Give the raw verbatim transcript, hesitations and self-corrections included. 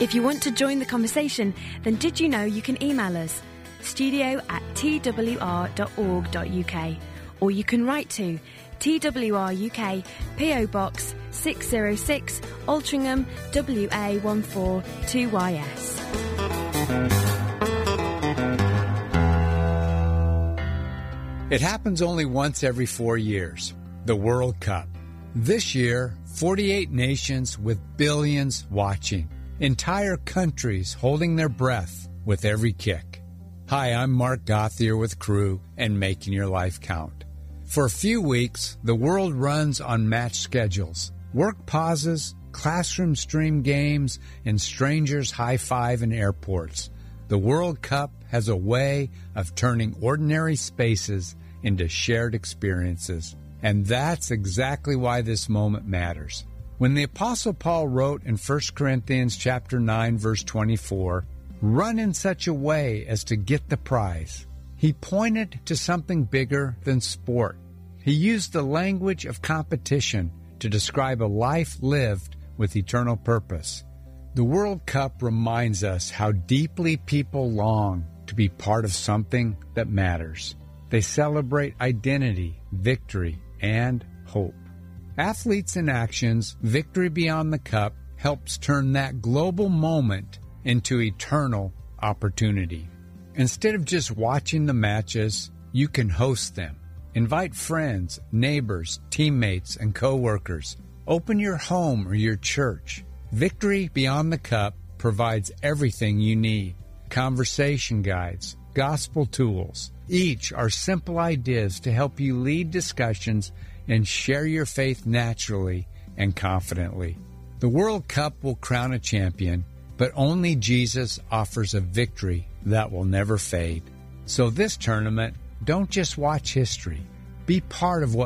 If you want to join the conversation, then did you know you can email us studio at t w r dot org dot u k, or you can write to T W R U K, P O Box six oh six, Altrincham, W A one four two Y S. It happens only once every four years, the World Cup. This year, forty-eight nations with billions watching, entire countries holding their breath with every kick. Hi, I'm Mark Gothier with Crew and Making Your Life Count. For a few weeks, the world runs on match schedules, work pauses, classroom stream games, and strangers high-five in airports. The World Cup has a way of turning ordinary spaces into shared experiences. And that's exactly why this moment matters. When the Apostle Paul wrote in First Corinthians chapter nine, verse twenty-four, "Run in such a way as to get the prize," he pointed to something bigger than sport. He used the language of competition to describe a life lived with eternal purpose. The World Cup reminds us how deeply people long to be part of something that matters. They celebrate identity, victory, and hope. Athletes in Action's Victory Beyond the Cup helps turn that global moment into eternal opportunity. Instead of just watching the matches, you can host them. Invite friends, neighbors, teammates, and co-workers. Open your home or your church. Victory Beyond the Cup provides everything you need. Conversation guides, gospel tools. Each are simple ideas to help you lead discussions and share your faith naturally and confidently. The World Cup will crown a champion, but only Jesus offers a victory that will never fade. So this tournament, don't just watch history. Be part of what